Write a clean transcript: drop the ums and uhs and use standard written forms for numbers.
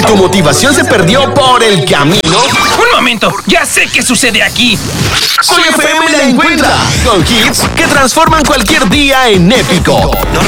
¿Tu motivación se perdió por el camino? ¡Un momento! ¡Ya sé qué sucede aquí! Soy FM la encuentra con hits que transforman cualquier día en épico.